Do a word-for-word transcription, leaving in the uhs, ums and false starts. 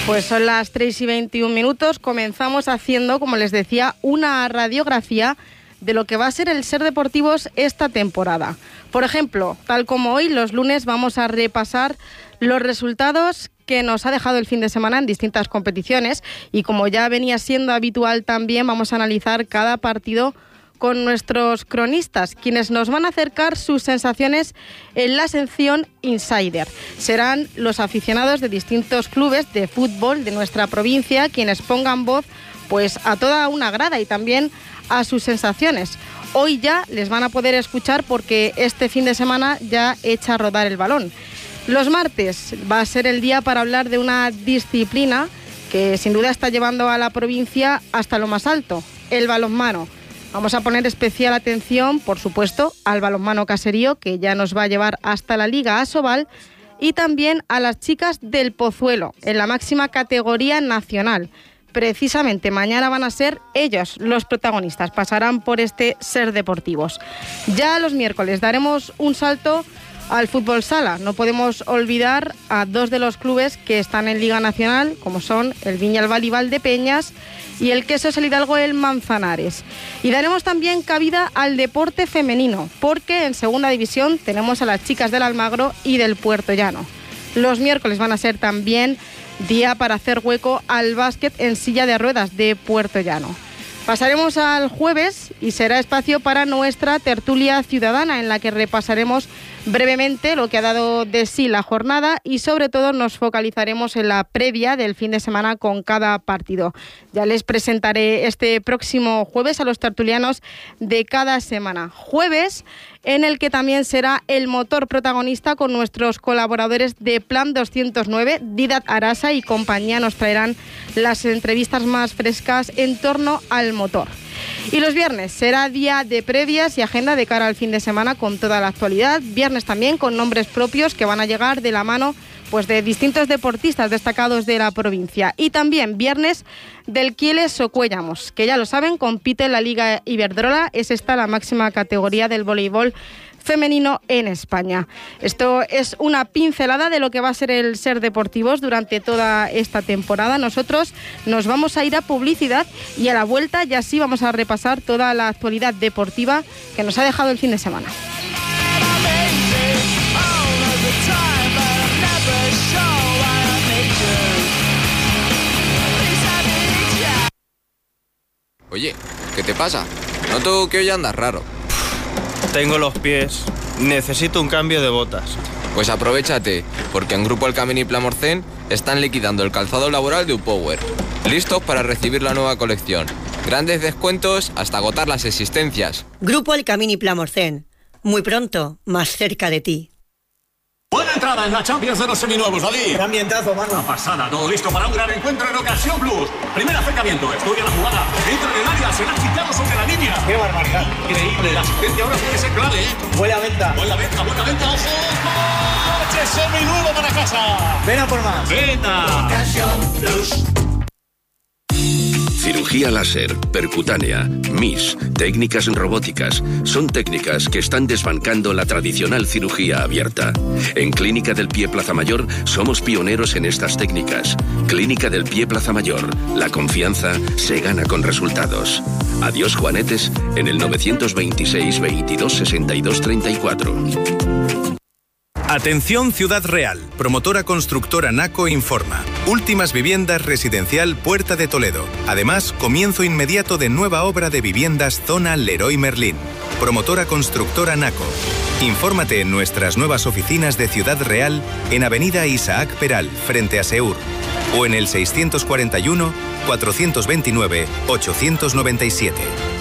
Pues son las tres y veintiún minutos. Comenzamos haciendo, como les decía, una radiografía de lo que va a ser el Ser Deportivos esta temporada. Por ejemplo, tal como hoy, los lunes vamos a repasar los resultados que nos ha dejado el fin de semana en distintas competiciones y, como ya venía siendo habitual también, vamos a analizar cada partido con nuestros cronistas, quienes nos van a acercar sus sensaciones en la sección Insider. Serán los aficionados de distintos clubes de fútbol de nuestra provincia quienes pongan voz pues a toda una grada y también a sus sensaciones. Hoy ya les van a poder escuchar porque este fin de semana ya echa a rodar el balón. Los martes va a ser el día para hablar de una disciplina que sin duda está llevando a la provincia hasta lo más alto, el balonmano. Vamos a poner especial atención, por supuesto, al balonmano caserío, que ya nos va a llevar hasta la Liga Asobal, y también a las chicas del Pozuelo, en la máxima categoría nacional. Precisamente mañana van a ser ellos los protagonistas, pasarán por este Ser Deportivos. Ya los miércoles daremos un salto al fútbol sala. No podemos olvidar a dos de los clubes que están en Liga Nacional, como son el Viñalbal y Valdepeñas y el Quesos El Hidalgo el Manzanares. Y daremos también cabida al deporte femenino, porque en segunda división tenemos a las chicas del Almagro y del Puerto Llano. Los miércoles van a ser también día para hacer hueco al básquet en silla de ruedas de Puerto Llano. Pasaremos al jueves y será espacio para nuestra tertulia ciudadana, en la que repasaremos brevemente lo que ha dado de sí la jornada y sobre todo nos focalizaremos en la previa del fin de semana con cada partido. Ya les presentaré este próximo jueves a los tertulianos de cada semana. Jueves en el que también será el motor protagonista con nuestros colaboradores de Plan doscientos nueve, Dídac Arasa y compañía. Nos traerán las entrevistas más frescas en torno al motor. Y los viernes será día de previas y agenda de cara al fin de semana con toda la actualidad. Viernes también con nombres propios que van a llegar de la mano pues de distintos deportistas destacados de la provincia. Y también viernes del Quieles Socuellamos, que ya lo saben, compite en la Liga Iberdrola. Es esta la máxima categoría del voleibol femenino en España. Esto es una pincelada de lo que va a ser el Ser Deportivos durante toda esta temporada. Nosotros nos vamos a ir a publicidad y a la vuelta ya sí vamos a repasar toda la actualidad deportiva que nos ha dejado el fin de semana. Oye, ¿qué te pasa? Noto que hoy andas raro. Tengo los pies. Necesito un cambio de botas. Pues aprovéchate, porque en Grupo El Camini y Plamorcén están liquidando el calzado laboral de Upower. Listos para recibir la nueva colección. Grandes descuentos hasta agotar las existencias. Grupo El Camini y Plamorcén. Muy pronto, más cerca de ti. Buena entrada en la Champions de los seminuevos, David. ¡Qué ambientazo, mano! Una pasada, todo listo para un gran encuentro en Ocasión Plus. Primer acercamiento, estudia la jugada, entra en el área, será quitado sobre la línea. ¡Qué barbaridad! Increíble, la asistencia ahora puede ser clave, ¿eh? Buena venta. Buena venta, buena venta, ojo. ¡Coche seminuevo para casa! Ven a por más. Venta. Ocasión Plus. Cirugía láser, percutánea, M I S, técnicas robóticas, son técnicas que están desbancando la tradicional cirugía abierta. En Clínica del Pie Plaza Mayor somos pioneros en estas técnicas. Clínica del Pie Plaza Mayor, la confianza se gana con resultados. Adiós Juanetes en el novecientos veintiséis veintidós sesenta y dos treinta y cuatro. Atención Ciudad Real, promotora constructora Naco informa. Últimas viviendas residencial Puerta de Toledo. Además, comienzo inmediato de nueva obra de viviendas zona Leroy Merlin. Promotora constructora Naco. Infórmate en nuestras nuevas oficinas de Ciudad Real en Avenida Isaac Peral, frente a Seur, o en el seiscientos cuarenta y uno, cuatrocientos veintinueve, ochocientos noventa y siete.